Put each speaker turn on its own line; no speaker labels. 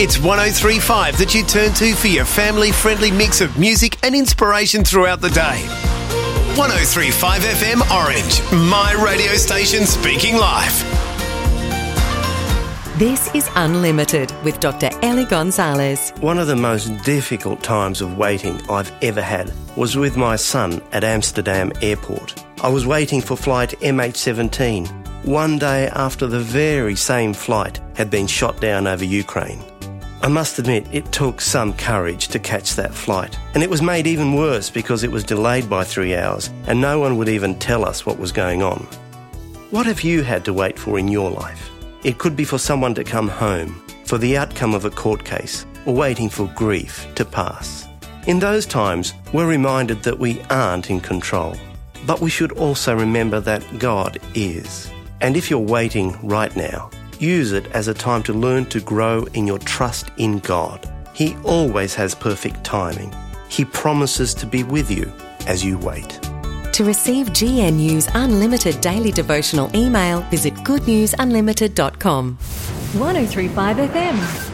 It's 103.5 that you turn to for your family-friendly mix of music and inspiration throughout the day. 103.5 FM Orange, my radio station speaking live.
This is Unlimited with Dr. Ellie Gonzalez.
One of the most difficult times of waiting I've ever had was with my son at Amsterdam Airport. I was waiting for flight MH17, one day after the very same flight had been shot down over Ukraine. I must admit, it took some courage to catch that flight, and it was made even worse because it was delayed by 3 hours and no one would even tell us what was going on. What have you had to wait for in your life? It could be for someone to come home, for the outcome of a court case, or waiting for grief to pass. In those times, we're reminded that we aren't in control, but we should also remember that God is. And if you're waiting right now, use it as a time to learn to grow in your trust in God. He always has perfect timing. He promises to be with you as you wait.
To receive GNU's Unlimited Daily Devotional email, visit goodnewsunlimited.com.
103.5 FM.